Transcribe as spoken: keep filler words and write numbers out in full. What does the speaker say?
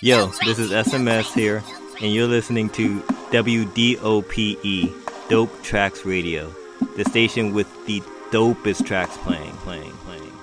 Yo, this is S M S here, and you're listening to W D O P E, Dope Tracks Radio, the station with the dopest tracks playing, playing, playing.